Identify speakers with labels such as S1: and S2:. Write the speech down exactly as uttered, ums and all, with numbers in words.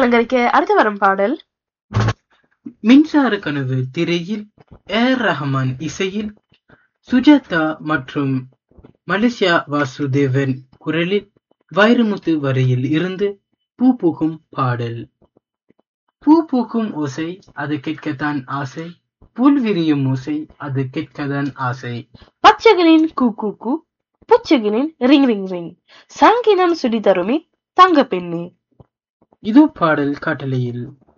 S1: அலங்கரிக்க அடுத்து வரும் பாடல்
S2: மின்சார கனவு திரையில் ஏர் ரஹ்மான் இசையில் சுஜாதா மற்றும் மலேசியா வாசுதேவன் குரலில் வைரமுத்து வரையில் இருந்து பூ பூக்கும் பாடல். பூ பூக்கும் ஓசை அது கேட்கத்தான் ஆசை, புல் விரியும் ஓசை அது கேட்கத்தான் ஆசை.
S1: பச்சைகளின் கூ கூ கூ, புச்சைகளின் ரிங் ரிங் ரிங், சங்கீதம் சுடி தருமி தங்க பெண்ணே.
S2: இது பாடல் காட்டலையில்